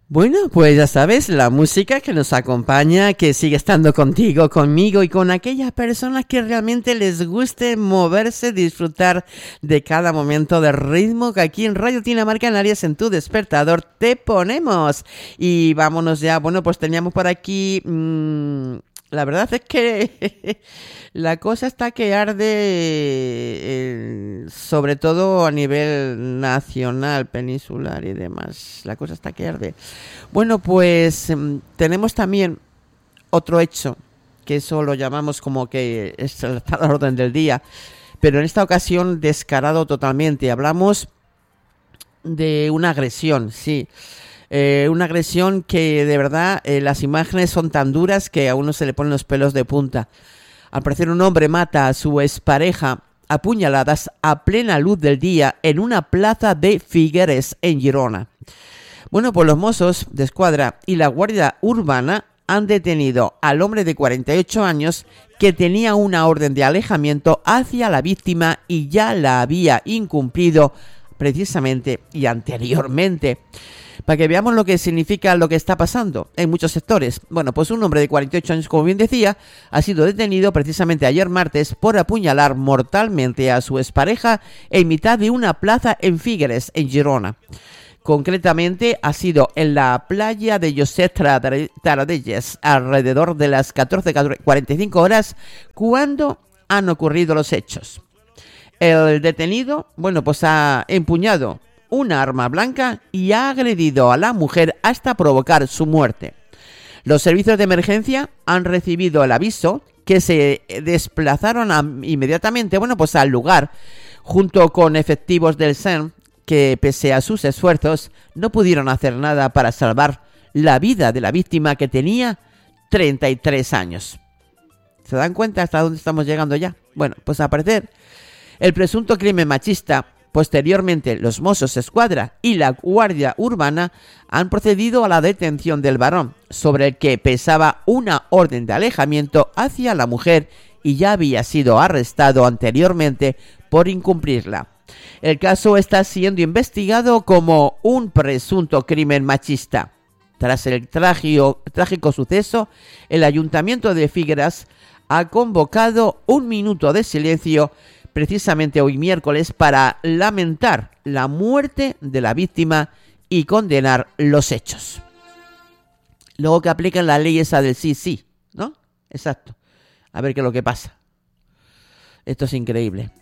Bueno, pues ya sabes, la música que nos acompaña, que sigue estando contigo, conmigo y con aquellas personas que realmente les guste moverse, disfrutar de cada momento de ritmo que aquí en Radio Dinamarca Canarias en tu despertador te ponemos. Y vámonos ya, bueno, pues teníamos por aquí... la verdad es que la cosa está que arde, sobre todo a nivel nacional, peninsular y demás. La cosa está que arde. Bueno, pues tenemos también otro hecho, que eso lo llamamos como que está a la orden del día, pero en esta ocasión descarado totalmente. Hablamos de una agresión, sí. Una agresión que de verdad las imágenes son tan duras que a uno se le ponen los pelos de punta. Al parecer un hombre mata a su expareja a puñaladas a plena luz del día en una plaza de Figueres en Girona. Bueno, pues los Mossos de Escuadra y la Guardia Urbana han detenido al hombre de 48 años que tenía una orden de alejamiento hacia la víctima y ya la había incumplido precisamente y anteriormente. Para que veamos lo que significa lo que está pasando en muchos sectores. Bueno, pues un hombre de 48 años, como bien decía, ha sido detenido precisamente ayer martes por apuñalar mortalmente a su expareja en mitad de una plaza en Figueres, en Girona. Concretamente ha sido en la playa de Josep Tarradellas, alrededor de las 14:45 horas, cuando han ocurrido los hechos. El detenido, bueno, pues ha empuñado una arma blanca y ha agredido a la mujer hasta provocar su muerte. Los servicios de emergencia han recibido el aviso que se desplazaron inmediatamente, bueno, pues al lugar, junto con efectivos del SEM, que pese a sus esfuerzos no pudieron hacer nada para salvar la vida de la víctima, que tenía 33 años. ¿Se dan cuenta hasta dónde estamos llegando ya? Bueno, pues al parecer el presunto crimen machista. Posteriormente, los Mossos Escuadra y la Guardia Urbana han procedido a la detención del varón, sobre el que pesaba una orden de alejamiento hacia la mujer y ya había sido arrestado anteriormente por incumplirla. El caso está siendo investigado como un presunto crimen machista. Tras el trágico suceso, el Ayuntamiento de Figueres ha convocado un minuto de silencio precisamente hoy miércoles para lamentar la muerte de la víctima y condenar los hechos. Luego que aplican la ley esa del sí, ¿no? Exacto. A ver qué es lo que pasa. Esto es increíble.